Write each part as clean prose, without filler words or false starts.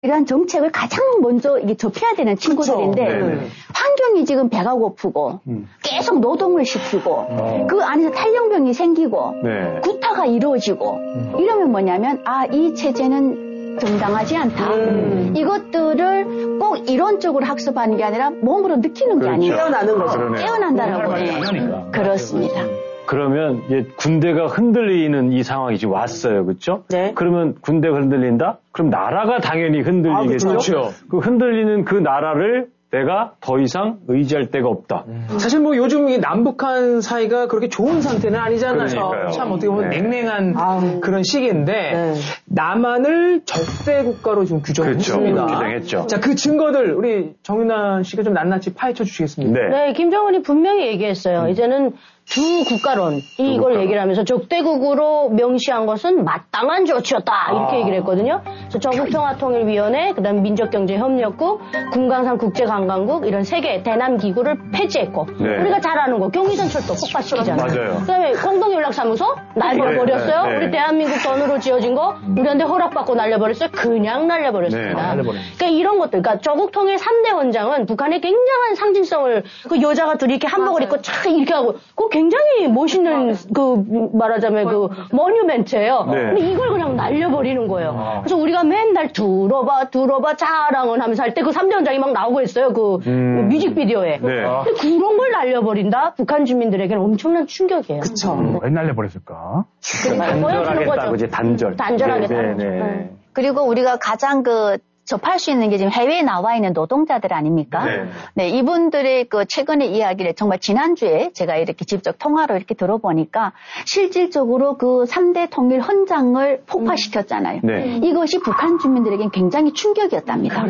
이러한 정책을 가장 먼저 이게 접해야 되는 친구들인데 환경이 지금 배가 고프고 계속 노동을 시키고 그 안에서 탈영병이 생기고 구타가 이루어지고 이러면 뭐냐면 이 체제는 정당하지 않다. 이것들을 꼭 이론적으로 학습하는 게 아니라 몸으로 느끼는 게 아니에요. 깨어나는 거죠. 깨어난다라고. 그렇습니다. 그러면 군대가 흔들리는 이 상황이 지금 왔어요. 그렇죠? 네. 그러면 군대가 흔들린다? 그럼 나라가 당연히 흔들리겠죠. 그렇죠. 그 흔들리는 그 나라를 내가 더 이상 의지할 데가 없다. 사실 뭐 요즘 이 남북한 사이가 그렇게 좋은 상태는 아니잖아요. 그러니까요. 참 어떻게 보면 냉랭한 그런 시기인데 남한을 적대 국가로 좀 규정했습니다. 그렇죠. 규정했죠. 자, 그 증거들 우리 정윤아 씨가 좀 낱낱이 파헤쳐 주시겠습니까? 네, 김정은이 분명히 얘기했어요. 이제는 두 국가론 이걸 얘기를 하면서 적대국으로 명시한 것은 마땅한 조치였다 이렇게 얘기를 했거든요. 그래서 전국통합통일위원회, 그다음 민족경제협력국, 금강산 국제관광국 이런 세 개 대남 기구를 폐지했고 우리가 잘 아는 거 경의선철도 폭파시키잖아요. 맞아요. 그다음에 공동연락사무소 날려버렸어요. 우리 대한민국 돈으로 지어진 거 우리한테 허락받고 날려버렸어요. 그냥 날려버렸습니다. 그러니까 이런 것들, 그러니까 조국통일 3대 원장은 북한의 굉장한 상징성을 그 여자가 둘이 이렇게 한복을 입고 촥 이렇게 하고 그 굉장히 멋있는 말하자면 모뉴멘트예요. 근데 이걸 그냥 날려버리는 거예요. 그래서 우리가 맨날 들어봐 자랑은 하면서 할 때 그 3대 원장이 막 나오고 있어요. 그 뮤직비디오에. 근데 그런 걸 날려버린다? 북한 주민들에게는 엄청난 충격이에요. 그쵸. 왜 날려버렸을까? 단절하겠다고 이제 단절하겠다. 그리고 우리가 가장 접할 수 있는 게 지금 해외에 나와 있는 노동자들 아닙니까? 네, 이분들의 최근의 이야기를 정말 지난주에 제가 이렇게 직접 통화로 이렇게 들어보니까 실질적으로 그 3대 통일 헌장을 폭파시켰잖아요. 이것이 북한 주민들에겐 굉장히 충격이었답니다.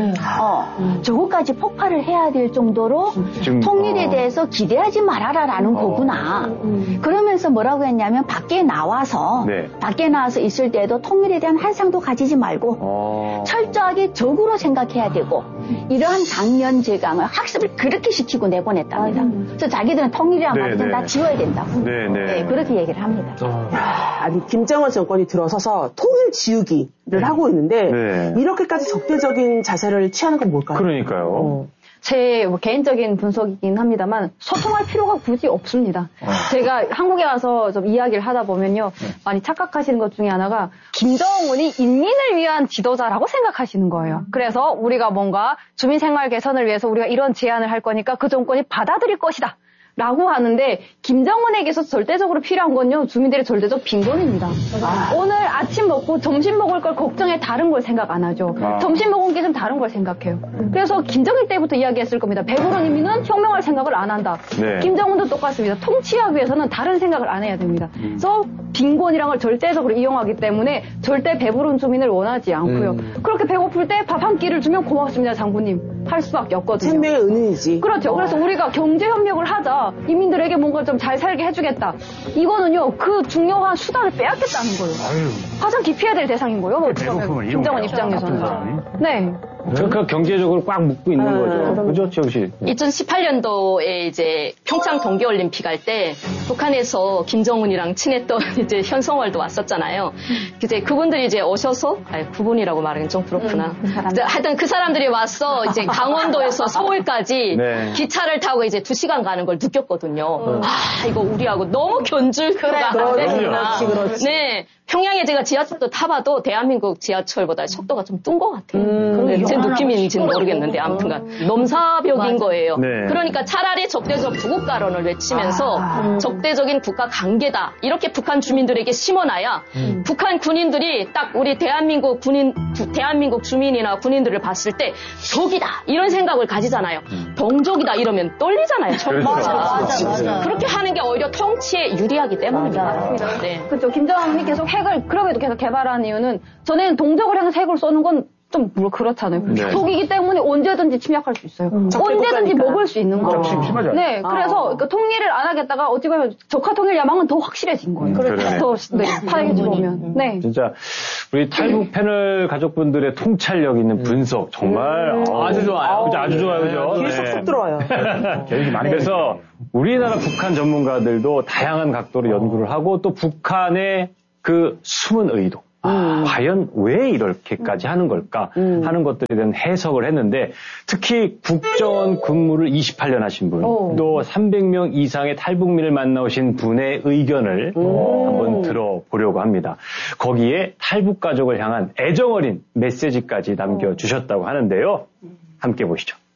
저것까지 폭발을 해야 될 정도로 통일에 대해서 기대하지 말아라라는 거구나. 그러면서 뭐라고 했냐면 밖에 나와서 있을 때도 통일에 대한 환상도 가지지 말고 철저하게 적으로 생각해야 되고 이러한 강연 제강을 학습을 그렇게 시키고 내보냈답니다. 그래서 자기들은 통일이란 말을 다 지워야 된다고 그렇게 얘기를 합니다. 아니 김정은 정권이 들어서서 통일 지우기를 하고 있는데 이렇게까지 적대적인 자세를 취하는 건 뭘까요? 그러니까요. 제 개인적인 분석이긴 합니다만 소통할 필요가 굳이 없습니다. 제가 한국에 와서 좀 이야기를 하다 보면요. 많이 착각하시는 것 중에 하나가 김정은이 인민을 위한 지도자라고 생각하시는 거예요. 그래서 우리가 뭔가 주민 생활 개선을 위해서 우리가 이런 제안을 할 거니까 그 정권이 받아들일 것이다. 라고 하는데 김정은에게서 절대적으로 필요한 건요. 주민들의 절대적 빈곤입니다. 오늘 아침 먹고 점심 먹을 걸 걱정해 다른 걸 생각 안 하죠. 점심 먹은 게 좀 다른 걸 생각해요. 그래서 김정일 때부터 이야기했을 겁니다. 배부른 인민은 혁명할 생각을 안 한다. 김정은도 똑같습니다. 통치하기 위해서는 다른 생각을 안 해야 됩니다. 그래서 빈곤이란 걸 절대적으로 이용하기 때문에 절대 배부른 주민을 원하지 않고요. 그렇게 배고플 때 밥 한 끼를 주면 고맙습니다. 장군님. 할 수밖에 없거든요. 생명의 은인이지. 그렇죠. 그래서 우리가 경제협력을 하자. 이민들에게 뭔가 좀 잘 살게 해주겠다. 이거는요, 그 중요한 수단을 빼앗겠다는 거예요. 가장 기피해야 될 대상인 거예요. 김정은 입장에서는. 네. 그러니까 경제적으로 꽉 묶고 있는 거죠. 그죠, 지영 씨? 2018년도에 이제 평창 동계올림픽 할 때 북한에서 김정은이랑 친했던 이제 현성월도 왔었잖아요. 이제 그분들이 이제 오셔서, 그분이라고 말하기는 좀 그렇구나. 하여튼 그 사람들이 와서 이제 강원도에서 서울까지 기차를 타고 이제 2시간 가는 걸 느꼈거든요. 이거 우리하고 너무 견줄가 안 되는구나. 네. 평양에 제가 지하철도 타봐도 대한민국 지하철보다 속도가 좀 뜬 것 같아요. 제 느낌인지는 모르겠는데 아무튼간 넘사벽인 거예요. 그러니까 차라리 적대적 두국가론을 외치면서 적대적인 국가 관계다 이렇게 북한 주민들에게 심어놔야 북한 군인들이 딱 우리 대한민국 주민이나 군인들을 봤을 때 적이다 이런 생각을 가지잖아요. 동족이다 이러면 떨리잖아요. 맞아. 그렇게 하는 게 오히려 통치에 유리하기 때문입니다. 네. 그렇죠. 김정은이 계속 그럼에도 계속 개발한 이유는 전에는 동족을 향해서 핵을 쏘는 건 좀 그렇잖아요. 적이기 때문에 언제든지 침략할 수 있어요. 언제든지 먹을 수 있는 거예요. 심하죠. 네, 그래서 그러니까 통일을 안 하겠다가 어찌 보면 적화 통일 야망은 더 확실해진 거예요. 더 파헤쳐 보면. 네. 진짜 우리 탈북 패널 가족분들의 통찰력 있는 분석 정말 아주 좋아요. 그죠, 아주 좋아요, 그죠? 귀에 쏙쏙 들어와요. 그래서 우리나라 북한 전문가들도 다양한 각도로 연구를 하고 또 북한의 그 숨은 의도. 과연 왜 이렇게까지 하는 걸까 하는 것들에 대한 해석을 했는데 특히 국정원 근무를 28년 하신 분, 또 300명 이상의 탈북민을 만나오신 분의 의견을 한번 들어보려고 합니다. 거기에 탈북 가족을 향한 애정어린 메시지까지 남겨주셨다고 하는데요. 함께 보시죠.